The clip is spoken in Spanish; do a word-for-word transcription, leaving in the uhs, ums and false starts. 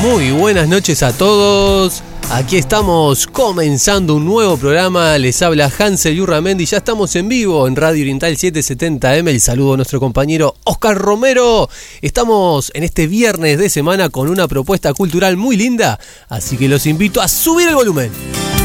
Muy buenas noches a todos. Aquí estamos comenzando un nuevo programa. Les habla Hansel Yurramendi. Ya estamos en vivo en Radio Oriental setecientos setenta eme. El saludo a nuestro compañero Oscar Romero. Estamos en este viernes de semana con una propuesta cultural muy linda. Así que los invito a subir el volumen.